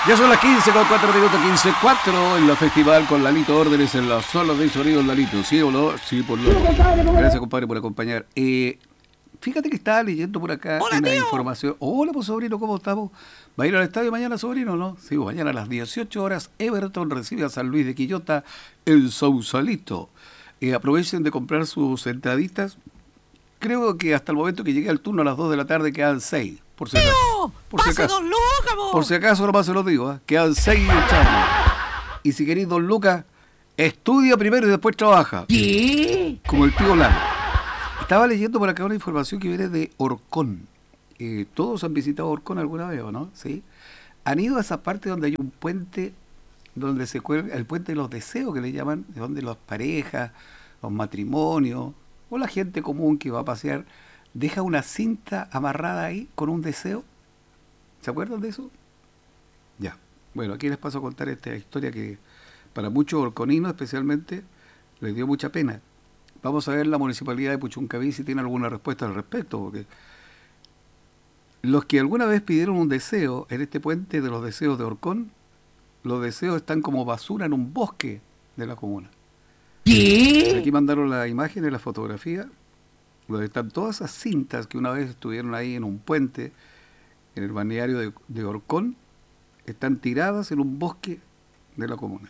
Ya son las 15 con 4 minutos, 15:04 en la festival con Lalito Órdenes en las salas de sonido Lalito. ¿Sí o no? Sí, por lo. Gracias, compadre, por acompañar. Fíjate que estaba leyendo por acá ¡Hola, una tío! información. Hola, pues sobrino, ¿cómo estamos? ¿Va a ir al estadio mañana, sobrino, no? Sí, pues, mañana a las 18 horas Everton recibe a San Luis de Quillota en Sausalito. Aprovechen de comprar sus entraditas. Creo que hasta el momento que llegue al turno a las 2 de la tarde quedan 6, por si acaso. ¡Tío! Por si ¡Pase acaso. 2 lucas, po! Por si acaso nomás se los digo, ¿eh? Quedan 6 chavos. Y si queréis 2 lucas, estudia primero y después trabaja. ¿Qué? Como el tío Lalo. Estaba leyendo por acá una información que viene de Orcón. Todos han visitado Orcón alguna vez, ¿o no? ¿Sí? Han ido a esa parte donde hay un puente, donde se cuelga, el puente de los deseos que le llaman, de donde las parejas, los matrimonios, o la gente común que va a pasear, deja una cinta amarrada ahí con un deseo. ¿Se acuerdan de eso? Ya. Bueno, aquí les paso a contar esta historia que para muchos orconinos especialmente les dio mucha pena. Vamos a ver la municipalidad de Puchuncaví si tiene alguna respuesta al respecto, porque los que alguna vez pidieron un deseo en este puente de los deseos de Orcón, los deseos están como basura en un bosque de la comuna. ¿Qué? Aquí mandaron la imagen y la fotografía, donde están todas esas cintas que una vez estuvieron ahí en un puente, en el balneario de Orcón, están tiradas en un bosque de la comuna.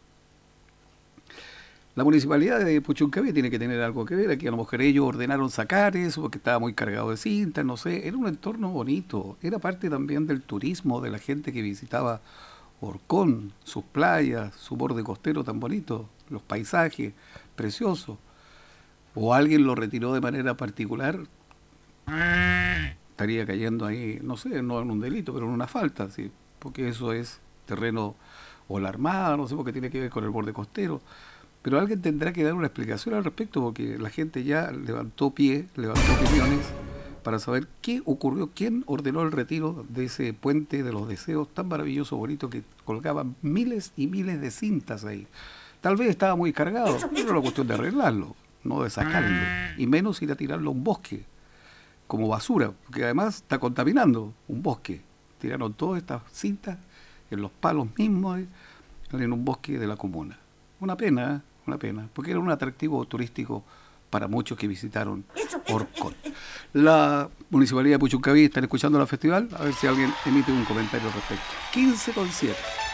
La municipalidad de Puchuncaví tiene que tener algo que ver. Aquí a lo mejor ellos ordenaron sacar eso porque estaba muy cargado de cintas, no sé. Era un entorno bonito. Era parte también del turismo de la gente que visitaba Orcón, sus playas, su borde costero tan bonito, los paisajes preciosos. O alguien lo retiró de manera particular, estaría cayendo ahí, no sé, no en un delito, pero en una falta, ¿sí? Porque eso es terreno o la Armada, no sé, porque tiene que ver con el borde costero. Pero alguien tendrá que dar una explicación al respecto, porque la gente ya levantó pie, levantó opiniones para saber qué ocurrió, quién ordenó el retiro de ese puente de los deseos tan maravilloso, bonito, que colgaban miles y miles de cintas ahí. Tal vez estaba muy cargado, pero era una cuestión de arreglarlo, no de sacarlo, y menos ir a tirarlo a un bosque, como basura, porque además está contaminando un bosque. Tiraron todas estas cintas en los palos mismos, en un bosque de la comuna. Una pena, una pena, porque era un atractivo turístico para muchos que visitaron Orcón. La Municipalidad de Puchuncaví están escuchando la festival, a ver si alguien emite un comentario al respecto. 15:07.